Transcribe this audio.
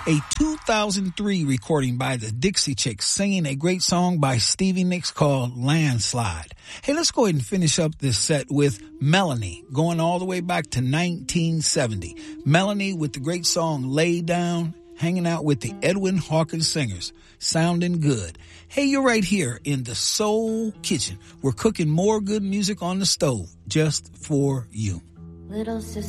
A 2003 recording by the Dixie Chicks singing a great song by Stevie Nicks called Landslide. Hey, let's go ahead and finish up this set with Melanie, going all the way back to 1970. Melanie with the great song Lay Down, hanging out with the Edwin Hawkins Singers, sounding good. Hey, you're right here in the Soul Kitchen. We're cooking more good music on the stove just for you. Little sister.